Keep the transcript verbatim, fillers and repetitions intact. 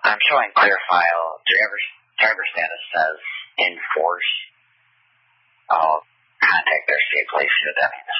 I'm showing clear file. Driver, driver status says in force. I'll contact their state police, see what that means.